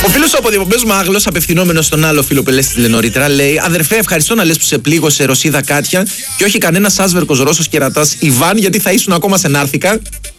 Ο φίλος από Διοπομπές Μάγλος, απευθυνόμενος στον άλλο φίλο που έλεγε νωρίτερα, λέει: Αδερφέ, ευχαριστώ να λες που σε πλήγωσε Ρωσίδα Κάτια και όχι κανένα άσβερκος Ρώσος κερατάς Ιβάν, γιατί θα ήσουν ακόμα σε Νάρθηκα.